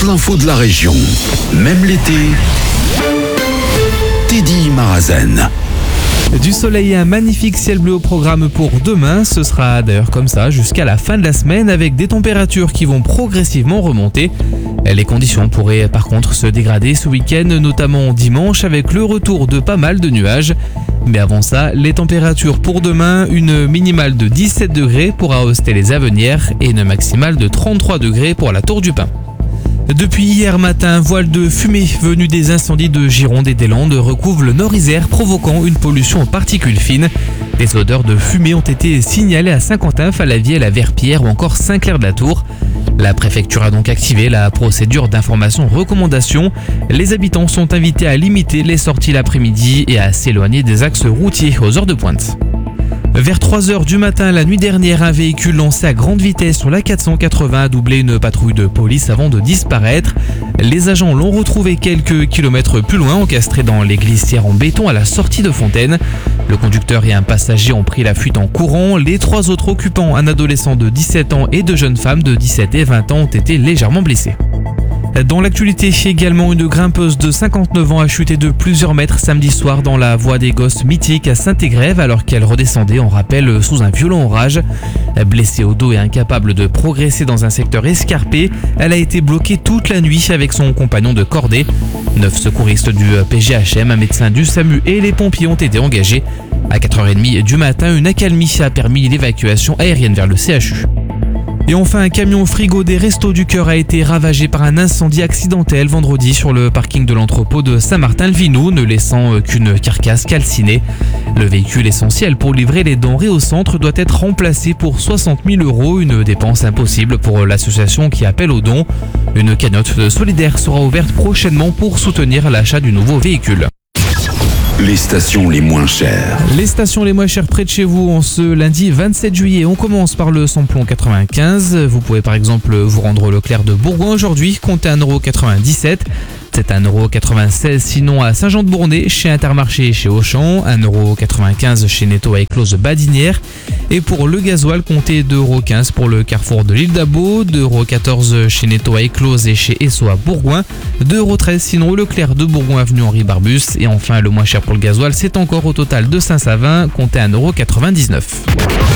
toute l'info de la région. Même l'été, Teddy Marazen. Du soleil et un magnifique ciel bleu au programme pour demain. Ce sera d'ailleurs comme ça jusqu'à la fin de la semaine avec des températures qui vont progressivement remonter. Les conditions pourraient par contre se dégrader ce week-end, notamment dimanche avec le retour de pas mal de nuages. Mais avant ça, les températures pour demain, une minimale de 17 degrés pour Aostel les Avenières et une maximale de 33 degrés pour la Tour du Pin. Depuis hier matin, un voile de fumée venu des incendies de Gironde et des Landes recouvre le Nord-Isère, provoquant une pollution aux particules fines. Des odeurs de fumée ont été signalées à Saint-Quentin, Falavielle, à Verpierre ou encore Saint-Clair-de-la-Tour. La préfecture a donc activé la procédure d'information-recommandation. Les habitants sont invités à limiter les sorties l'après-midi et à s'éloigner des axes routiers aux heures de pointe. Vers 3h du matin la nuit dernière, un véhicule lancé à grande vitesse sur la 480 a doublé une patrouille de police avant de disparaître. Les agents l'ont retrouvé quelques kilomètres plus loin, encastré dans les glissières en béton à la sortie de Fontaine. Le conducteur et un passager ont pris la fuite en courant. Les 3 autres occupants, un adolescent de 17 ans et 2 jeunes femmes de 17 et 20 ans, ont été légèrement blessés. Dans l'actualité, également, une grimpeuse de 59 ans a chuté de plusieurs mètres samedi soir dans la voie des Gosses mythique à Saint-Égrève alors qu'elle redescendait en rappel sous un violent orage. Blessée au dos et incapable de progresser dans un secteur escarpé, elle a été bloquée toute la nuit avec son compagnon de cordée. 9 secouristes du PGHM, un médecin du SAMU et les pompiers ont été engagés. À 4h30 du matin, une accalmie a permis l'évacuation aérienne vers le CHU. Et enfin, un camion frigo des Restos du Cœur a été ravagé par un incendie accidentel vendredi sur le parking de l'entrepôt de Saint-Martin-le-Vinou, ne laissant qu'une carcasse calcinée. Le véhicule essentiel pour livrer les denrées au centre doit être remplacé pour 60 000 €, une dépense impossible pour l'association qui appelle aux dons. Une cagnotte solidaire sera ouverte prochainement pour soutenir l'achat du nouveau véhicule. Les stations les moins chères. Les stations les moins chères près de chez vous en ce lundi 27 juillet. On commence par le samplon 95. Vous pouvez par exemple vous rendre au Leclerc de Bourgoin aujourd'hui, comptez 1,97 €. C'est 1,96 € sinon à Saint-Jean-de-Bournay, chez Intermarché et chez Auchan, 1,95 € chez Netto à Éclose-Badinière. Et pour le gasoil, comptez 2,15 € pour le carrefour de l'île d'Abo, 2,14 € chez Netto à Éclose et chez Esso à Bourgoin, 2,13 € sinon au Leclerc de Bourgoin avenue Henri Barbus. Et enfin, le moins cher pour le gasoil, c'est encore au total de Saint-Savin, comptez 1,99 €.